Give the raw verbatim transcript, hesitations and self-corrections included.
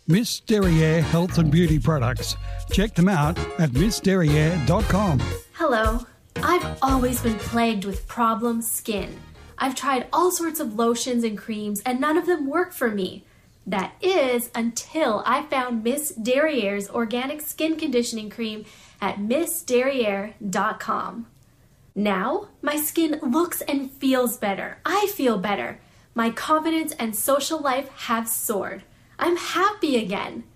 Miss Derriere Health and Beauty Products. Check them out at miss derriere dot com. Hello. I've always been plagued with problem skin. I've tried all sorts of lotions and creams and none of them work for me. That is until I found Miss Derriere's organic skin conditioning cream at miss derriere dot com. Now, my skin looks and feels better. I feel better. My confidence and social life have soared. I'm happy again.